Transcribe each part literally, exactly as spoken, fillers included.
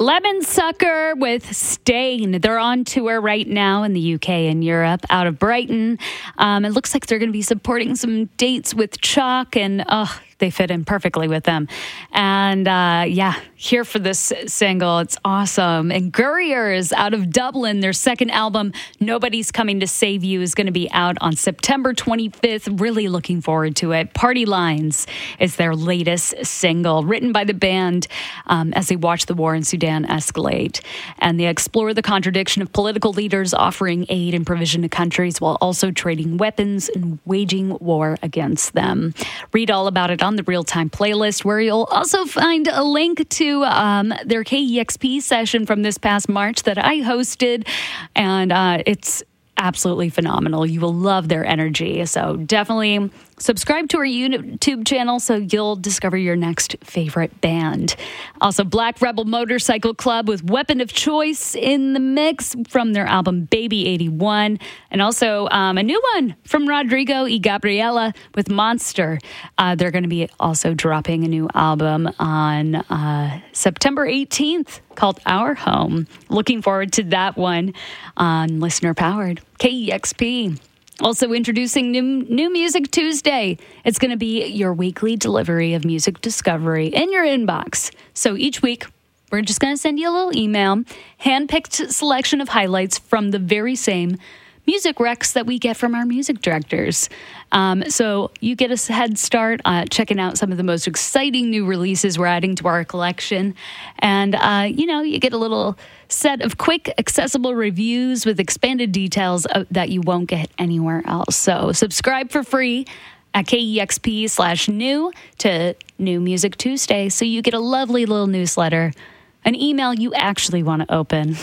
Lemonsucker with Stain. They're on tour right now in the U K and Europe, out of Brighton. Um, it looks like they're going to be supporting some dates with Chalk, and oh, they fit in perfectly with them. And uh, yeah, here for this single. It's awesome. And Gurriers out of Dublin, their second album, Nobody's Coming to Save You, is going to be out on September twenty-fifth. Really looking forward to it. Party Lines is their latest single, written by the band um, as they watch the war in Sudan escalate. And they explore the contradiction of political leaders offering aid and provision to countries while also trading weapons and waging war against them. Read all about it on the Real Time playlist, where you'll also find a link to um, their K E X P session from this past March that I hosted. And uh, it's absolutely phenomenal. You will love their energy. So definitely subscribe to our YouTube channel so you'll discover your next favorite band. Also, Black Rebel Motorcycle Club with Weapon of Choice in the mix from their album Baby eighty-one. And also um, a new one from Rodrigo y Gabriela with Monster. Uh, they're going to be also dropping a new album on uh, September eighteenth called Our Home. Looking forward to that one on Listener Powered K E X P. Also introducing new, new Music Tuesday. It's going to be your weekly delivery of music discovery in your inbox. So each week, we're just going to send you a little email, hand-picked selection of highlights from the very same music recs that we get from our music directors. Um, so you get a head start uh, checking out some of the most exciting new releases we're adding to our collection. And, uh, you know, you get a little set of quick, accessible reviews with expanded details uh, that you won't get anywhere else. So subscribe for free at K E X P slash new to New Music Tuesday, so you get a lovely little newsletter, an email you actually want to open.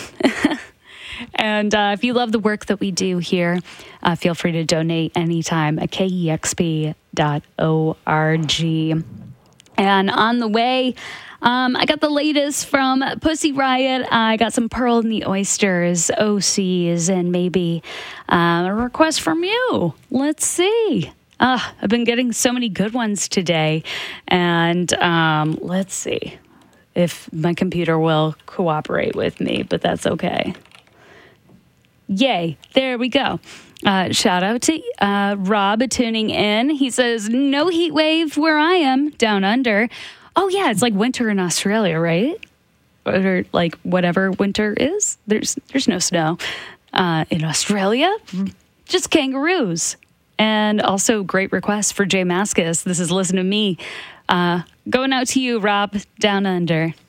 And uh, if you love the work that we do here, uh, feel free to donate anytime at K E X P dot org. And on the way, um, I got the latest from Pussy Riot. I got some Pearl and the Oysters, O Cs, and maybe uh, a request from you. Let's see. Uh, I've been getting so many good ones today. And um, let's see if my computer will cooperate with me, but that's okay. Yay. There we go. Uh, shout out to uh, Rob tuning in. He says, no heat wave where I am, down under. Oh, yeah, it's like winter in Australia, right? Or like whatever winter is. There's there's no snow. Uh, in Australia, just kangaroos. And also great request for Jay Mascis. This is Listen to Me. Uh, going out to you, Rob, down under.